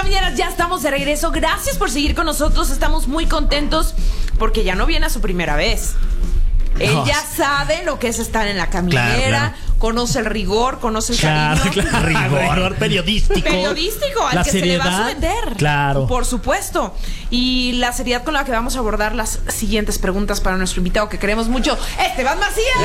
caballeras, ya estamos de regreso. Gracias por seguir con nosotros. Estamos muy contentos porque ya no viene a su primera vez. Él ya sabe lo que es estar en la caminera, conoce el rigor, conoce el cariño. Rigor periodístico. Al la que seriedad, se le va a someter. Claro. Por supuesto. Y la seriedad con la que vamos a abordar las siguientes preguntas para nuestro invitado que queremos mucho, Esteban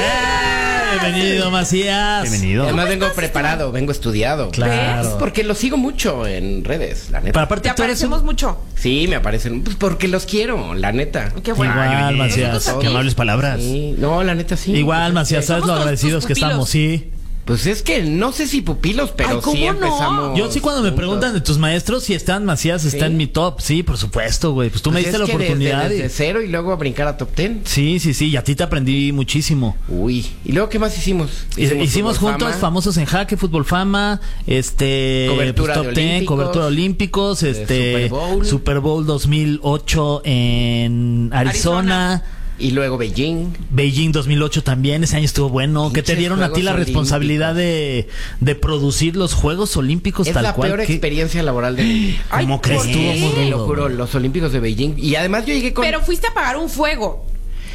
Macías. Bienvenido, Macías. Bienvenido. Además vengo estás, preparado, Esteban? vengo estudiado. Claro. ¿Ves? Porque los sigo mucho en redes, la neta. Pero aparte, ¿Te tú eres aparecemos mucho? Sí, me aparecen. Pues porque los quiero, la neta. Qué bueno. Igual, Macías. Nosotros Qué aquí. amables palabras. Sí. No, la neta sí. Igual, Macías, ¿sabes Somos lo agradecidos tus que estamos? Sí. Pues es que no sé si pupilos, pero Ay, ¿cómo sí no? empezamos. Yo sí, cuando me juntos. preguntan de tus maestros si Esteban Macías está en mi top. Sí, por supuesto, güey. Pues tú me Pues diste es la que oportunidad. Desde cero y luego a brincar a top 10. Sí. Y a ti te aprendí muchísimo. Uy. ¿Y luego qué más hicimos? Hicimos Fútbol juntos Fama. Famosos en Jaque, Fútbol Fama, Cobertura pues, de Top 10, Olímpicos, cobertura de Olímpicos, Super Bowl. 2008 en Arizona. Y luego Beijing 2008 también, ese año estuvo bueno. Que te Pinches dieron a ti Juegos la responsabilidad de producir los Juegos Olímpicos Es tal la cual. peor experiencia laboral de mi vida. ¿Cómo crees? ¿por Estuvo qué? muy Te lo rudo, juro, güey. los Olímpicos de Beijing. Y además yo llegué con... Pero fuiste a apagar un fuego,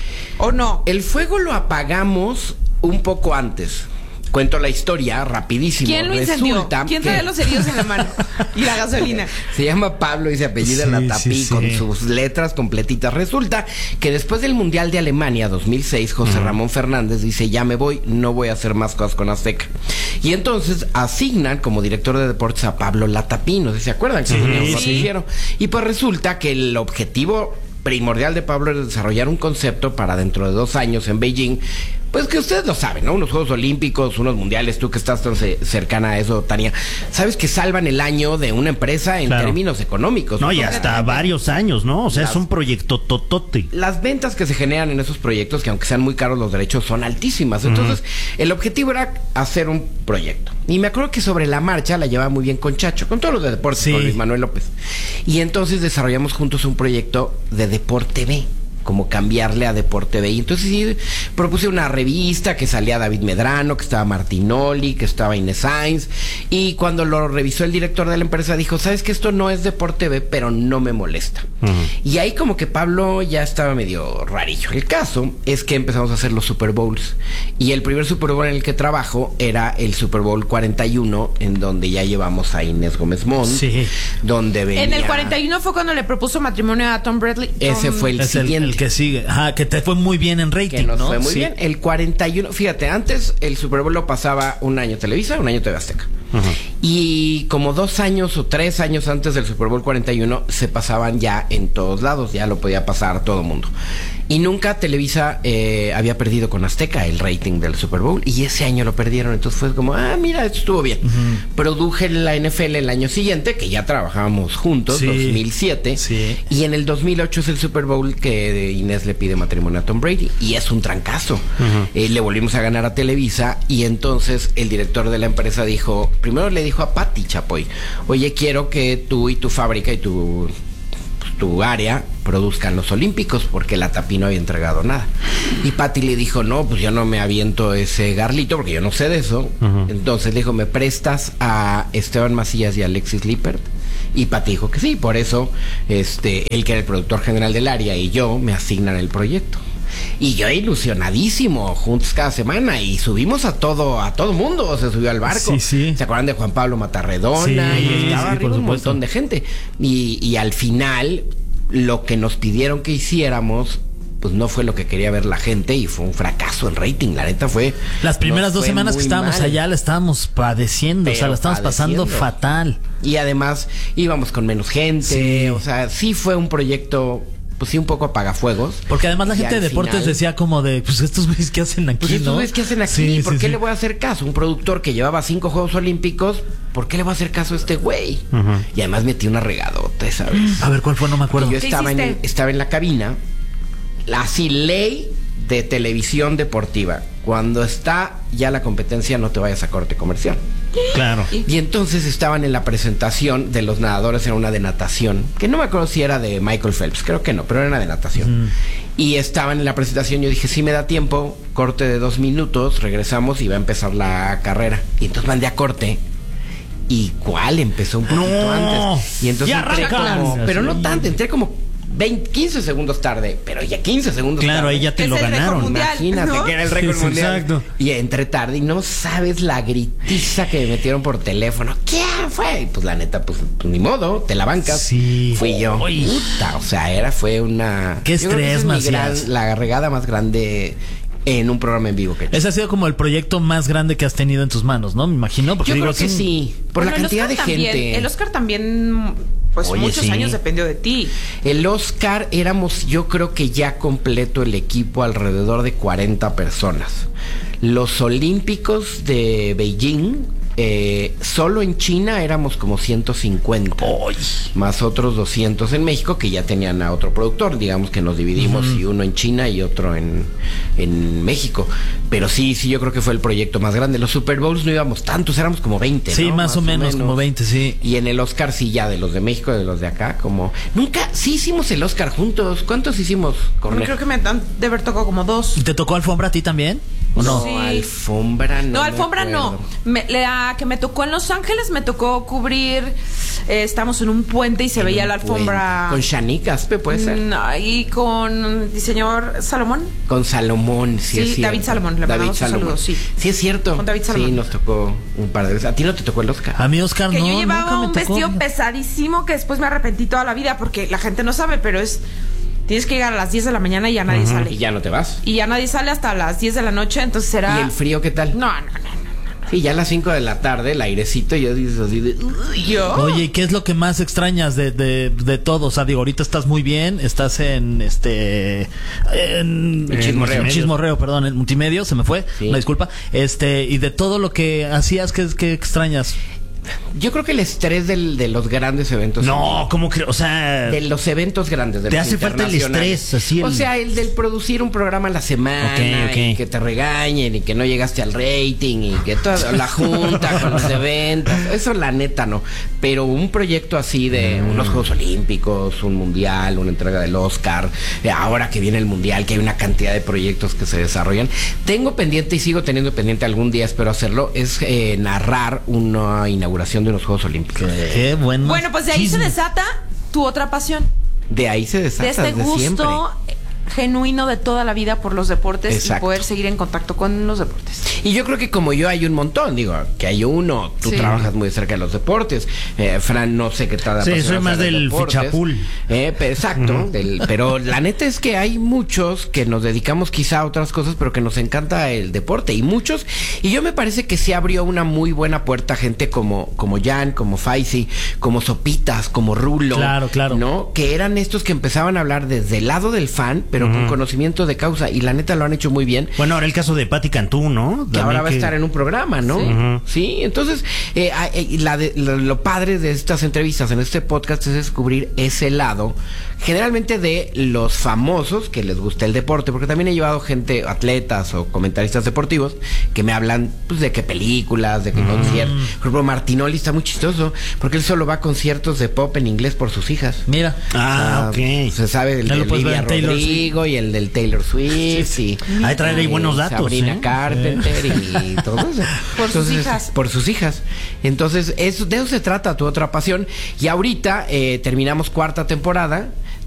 ¿o no? El fuego lo apagamos un poco antes. Cuento la historia rapidísimo. ¿Quién lo incendió? Resulta ¿Quién que traía los cerillos en la mano? Y la gasolina. se llama Pablo y se apellida Sí, Latapí sí. con sus letras completitas. Resulta que después del Mundial de Alemania 2006, José Ramón Fernández dice, ya me voy, no voy a hacer más cosas con Azteca. Y entonces asignan como director de deportes a Pablo Latapí, no sé si se acuerdan que tenía un noticiero. Y pues resulta que el objetivo primordial de Pablo es desarrollar un concepto para dentro de 2 años en Beijing. Pues que ustedes lo saben, ¿no? Unos Juegos Olímpicos, unos Mundiales, tú que estás tan cercana a eso, Tania, sabes que salvan el año de una empresa en términos económicos. No, y hasta varios años, ¿no? O sea, es un proyecto totote. Las ventas que se generan en esos proyectos, que aunque sean muy caros los derechos, son altísimas. Entonces, el objetivo era hacer un proyecto. Y me acuerdo que sobre la marcha la llevaba muy bien con Chacho, con todos los de deportes, con Luis Manuel López. Y entonces desarrollamos juntos un proyecto de Deporte B, como cambiarle a Deporte B. Y entonces sí, propuse una revista que salía David Medrano, que estaba Martinoli, que estaba Inés Sainz. Y cuando lo revisó el director de la empresa, dijo, ¿sabes que esto no es Deporte B, pero no me molesta? Y ahí como que Pablo ya estaba medio rarillo. El caso es que empezamos a hacer los Super Bowls. Y el primer Super Bowl en el que trabajo era el Super Bowl 41, en donde ya llevamos a Inés Gómez Mont. Sí. Donde venía... En el 41 fue cuando le propuso matrimonio a Tom Bradley. Ese fue el Es siguiente. el que sigue. Ajá, que te fue muy bien en rating, Que nos ¿no? fue muy Sí. bien. El 41, fíjate, antes el Super Bowl lo pasaba un año Televisa, un año TV Azteca. Y como 2 años o 3 años antes del Super Bowl 41 se pasaban ya en todos lados, ya lo podía pasar todo el mundo. Y nunca Televisa había perdido con Azteca el rating del Super Bowl, y ese año lo perdieron. Entonces fue como, mira, esto estuvo bien. Produje la NFL el año siguiente, que ya trabajábamos juntos, 2007. Sí. Y en el 2008 es el Super Bowl que Inés le pide matrimonio a Tom Brady, y es un trancazo. Le volvimos a ganar a Televisa, y entonces el director de la empresa dijo, primero le dijo a Pati Chapoy, oye, quiero que tú y tu fábrica y tu área produzcan los Olímpicos, porque la Tapi no había entregado nada. Y Pati le dijo, no, pues yo no me aviento ese garlito porque yo no sé de eso. Entonces le dijo, ¿me prestas a Esteban Macías y a Alexis Lippert? Y Pati dijo que sí, por eso él, que era el productor general del área, y yo me asignan el proyecto. Y yo ilusionadísimo, juntos cada semana, y subimos a todo mundo, se subió al barco. Sí. ¿Se acuerdan de Juan Pablo Matarredona? Sí, Y estaba arriba por un supuesto. montón de gente. Y al final, lo que nos pidieron que hiciéramos, pues no fue lo que quería ver la gente, y fue un fracaso en rating. La neta fue... Las primeras 2 fue semanas que muy estábamos mal. allá la estábamos padeciendo, o sea, Pero la estábamos pasando padeciendo. fatal. Y además íbamos con menos gente. Sí. O sea, sí fue un proyecto, pues sí, un poco apagafuegos. Porque además la Y gente de al deportes final, decía como de, pues estos güeyes que hacen aquí, pues estos ¿no? güeyes que hacen aquí, Sí, ¿por sí, qué sí. le voy a hacer caso? Un productor que llevaba 5 Juegos Olímpicos, ¿por qué le voy a hacer caso a este güey? Y además metí una regadota, ¿sabes? A ver, ¿cuál fue? No me acuerdo. Y yo ¿Qué estaba hiciste? estaba en la cabina, así ley de televisión deportiva. Cuando está ya la competencia, no te vayas a corte comercial. Claro. Y entonces estaban en la presentación de los nadadores, era una de natación, que no me acuerdo si era de Michael Phelps, creo que no, pero era una de natación. Y estaban en la presentación, yo dije, sí me da tiempo, corte de 2 minutos, regresamos y va a empezar la carrera. Y entonces mandé a corte, ¿Y cuál? Empezó un poquito antes. Y entonces entré como... Pero no tanto, entré como 15 segundos tarde, pero ya 15 segundos tarde. Claro, ahí ya te lo ganaron. Imagínate, ¿no? Que era el récord mundial. Exacto. Y entré tarde y no sabes la gritiza que me metieron por teléfono. ¿Quién fue? Y pues la neta, pues ni modo, te la bancas. Sí. Fui yo. Puta, o sea, fue una... ¿Qué estrés, Macías? La regada más grande en un programa en vivo que he hecho. Ese ha sido como el proyecto más grande que has tenido en tus manos, ¿no? Me imagino. Porque yo creo que sí, por la cantidad de gente. El Oscar también, pues muchos años dependió de ti. El Oscar éramos, yo creo que ya completo el equipo, alrededor de 40 personas. Los Olímpicos de Beijing, solo en China éramos como 150. Más otros 200 en México que ya tenían a otro productor. Digamos que nos dividimos, y uno en China y otro en México. Pero sí, yo creo que fue el proyecto más grande. Los Super Bowls no íbamos tantos, éramos como 20. Sí, ¿no? más o menos como 20, sí. Y en el Oscar sí, ya de los de México, de los de acá, como... Nunca, sí hicimos el Oscar juntos. ¿Cuántos hicimos, Cornejo? Creo que me han de haber tocado como 2. ¿Te tocó alfombra a ti también? ¿O no? Sí. Alfombra no. No, alfombra no. La que me tocó en Los Ángeles me tocó cubrir. Estamos en un puente y se veía la alfombra. Con Shanique Aspe, puede ser. Y con diseñador Salomón. Con Salomón, sí, es cierto. David Salomón, le mandamos un saludo, sí. Sí, es cierto. Con David Salomón. Sí, nos tocó un par de veces. ¿A ti no te tocó el Oscar? A mí, Oscar, que no. Que yo llevaba un tocó. vestido pesadísimo que después me arrepentí toda la vida porque la gente no sabe, pero es... Tienes que llegar a las 10 de la mañana y ya nadie sale. Y ya no te vas. Y ya nadie sale hasta las 10 de la noche, entonces será... ¿Y el frío qué tal? No. Sí, ya a las 5 de la tarde, el airecito, yo dices así de... ¿Yo? Oye, ¿y qué es lo que más extrañas de todo? O sea, digo, ahorita estás muy bien, estás en Chismorreo, perdón, en Multimedia, se me fue, una disculpa. Y de todo lo que hacías, ¿qué extrañas? Yo creo que el estrés de los grandes eventos. No, ¿cómo que? O sea... De los eventos grandes. De te los hace falta el estrés, así. O sea, el del producir un programa a la semana. Okay. Y que te regañen y que no llegaste al rating y que toda la junta con los eventos. Eso la neta no. Pero un proyecto así de unos Juegos Olímpicos, un mundial, una entrega del Oscar, ahora que viene el mundial, que hay una cantidad de proyectos que se desarrollan. Tengo pendiente y sigo teniendo pendiente, algún día espero hacerlo, es narrar una inauguración de unos Juegos Olímpicos. Qué bueno. Bueno, pues de ahí se desata tu otra pasión. De ahí se desata. De este gusto siempre. genuino de toda la vida por los deportes. Exacto. Y poder seguir en contacto con los deportes. Y yo creo que como yo hay un montón, digo, que hay uno, tú trabajas muy cerca de los deportes, Fran no sé qué tal. Sí, soy más del fichapul. Exacto, pero la neta es que hay muchos que nos dedicamos quizá a otras cosas, pero que nos encanta el deporte, y yo me parece que sí abrió una muy buena puerta a gente como Jan, como Faisy, como Sopitas, como Rulo. Claro. ¿No? Que eran estos que empezaban a hablar desde el lado del fan, pero con conocimiento de causa, y la neta lo han hecho muy bien. Bueno, ahora el caso de Patti Cantú, ¿no? Que ahora va a estar en un programa, ¿no? Sí, entonces lo padre de estas entrevistas en este podcast es descubrir ese lado, generalmente de los famosos que les gusta el deporte, porque también he llevado gente, atletas o comentaristas deportivos, que me hablan pues de qué películas, de qué conciertos. Por ejemplo, Martinoli está muy chistoso, porque él solo va a conciertos de pop en inglés por sus hijas. Mira. Ok. Se sabe el de Olivia Rodrigo y el del Taylor Swift. Sí. Ahí traer ahí buenos datos. Sabrina Carpenter y todo eso. Sus hijas. Por sus hijas. Entonces, de eso se trata tu otra pasión. Y ahorita terminamos 4ª temporada.